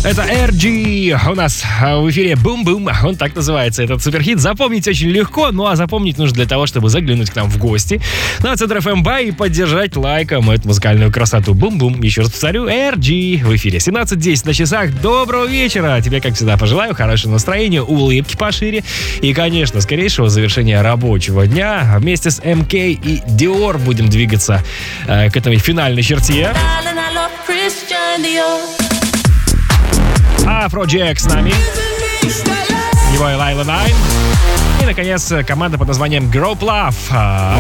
Это RG. У нас в эфире Бум-Бум. Он так называется, этот суперхит. Запомнить очень легко, ну а запомнить нужно для того, чтобы заглянуть к нам в гости на Центр FM Бай и поддержать лайком эту музыкальную красоту. Бум-Бум. Еще раз повторю, RG в эфире. 17:10 на часах. Доброго вечера. Тебе, как всегда, пожелаю хорошего настроения, улыбки пошире и, конечно, скорейшего завершения рабочего дня. Вместе с МК и Dior будем двигаться к этой финальной черте. Afrojack с нами. Его и Лайла Найн. И, наконец, команда под названием Group Love.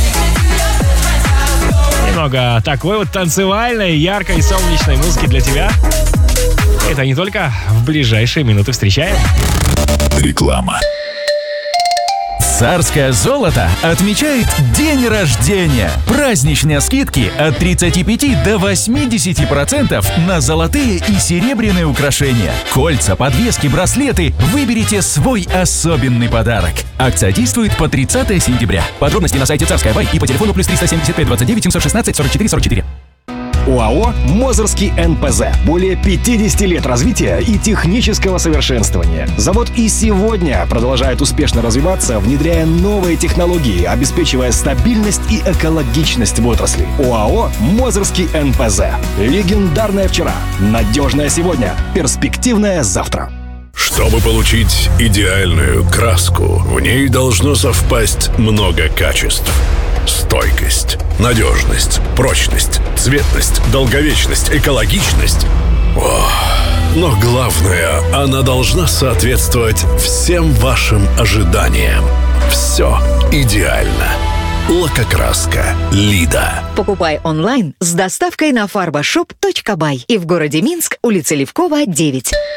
Немного такой вот танцевальной, яркой, солнечной музыки для тебя. Это не только в ближайшие минуты встречаем. Реклама. Царское золото отмечает день рождения. Праздничные скидки от 35 до 80% на золотые и серебряные украшения. Кольца, подвески, браслеты. Выберите свой особенный подарок. Акция действует по 30 сентября. Подробности на сайте Царская Бай и по телефону +375 29 716 44 44. ОАО «Мозырский НПЗ». Более 50 лет развития и технического совершенствования. Завод и сегодня продолжает успешно развиваться, внедряя новые технологии, обеспечивая стабильность и экологичность в отрасли. ОАО «Мозырский НПЗ». Легендарное вчера, надежное сегодня, перспективное завтра. Чтобы получить идеальную краску, в ней должно совпасть много качеств. Стойкость, надежность, прочность, цветность, долговечность, экологичность. Но главное, она должна соответствовать всем вашим ожиданиям. Все идеально. Лакокраска Лида. Покупай онлайн с доставкой на farbashop.by и в городе Минск, улица Левкова, 9.